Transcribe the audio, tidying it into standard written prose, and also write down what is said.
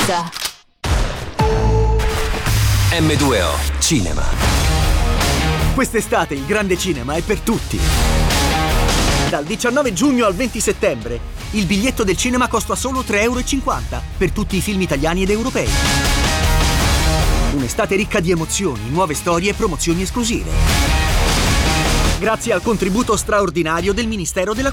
M2O Cinema. Quest'estate il grande cinema è per tutti. Dal 19 giugno al 20 settembre il biglietto del cinema costa solo 3,50 € per tutti i film italiani ed europei. Un'estate ricca di emozioni, nuove storie e promozioni esclusive. Grazie al contributo straordinario del Ministero della